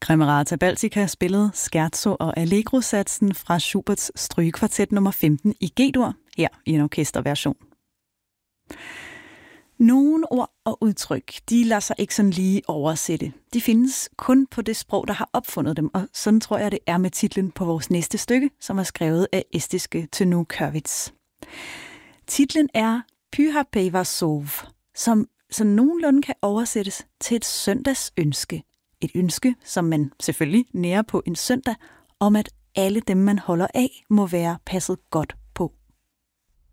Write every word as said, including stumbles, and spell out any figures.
Camerata Baltica spillede scherzo og allegro-satsen fra Schuberts strygekvartet nummer femten i G-dur, her i en orkesterversion. Nogle ord og udtryk, de lader sig ikke sådan lige oversætte. De findes kun på det sprog, der har opfundet dem, og sådan tror jeg, det er med titlen på vores næste stykke, som er skrevet af estiske Tenu Kørvits. Titlen er Pyhä päivä sov, som så nogenlunde kan oversættes til et søndagsønske. Et ønske, som man selvfølgelig nærer på en søndag, om at alle dem, man holder af, må være passet godt